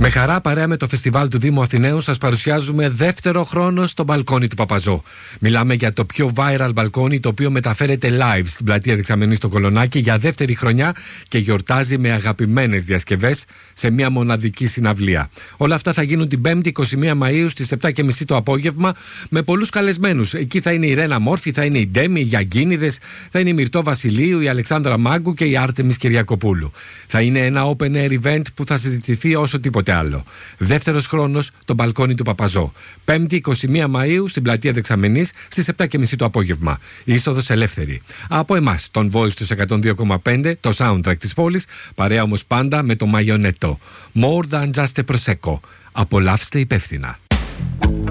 Με χαρά, παρέα με το φεστιβάλ του Δήμου Αθηναίου, σας παρουσιάζουμε δεύτερο χρόνο στο μπαλκόνι του Παπαζό. Μιλάμε για το πιο viral μπαλκόνι, το οποίο μεταφέρεται live στην πλατεία Δεξαμενής στο Κολονάκι για δεύτερη χρονιά και γιορτάζει με αγαπημένες διασκευές σε μια μοναδική συναυλία. Όλα αυτά θα γίνουν την 5η 21 Μαΐου στις 7.30 το απόγευμα με πολλούς καλεσμένους. Εκεί θα είναι η Ρένα Μόρφη, θα είναι η Ντέμι, οι Γιαγκίνιδες, θα είναι η Μυρτώ Βασιλείου, η Αλεξάνδρα Μάγκου και η Άρτεμις Κυριακοπούλου. Θα είναι ένα open air event που θα συζητηθεί όσο τίποτε άλλο. Δεύτερος χρόνος, το μπαλκόνι του Παπαζό. 5η 21 Μαΐου στην πλατεία Δεξαμενής στις 7.30 το απόγευμα. Η είσοδος ελεύθερη. Από εμάς, τον Voice του 102,5, το soundtrack της πόλης, παρέα όμως πάντα με το Μαγιονέτο. More than just a prosecco. Απολαύστε υπεύθυνα.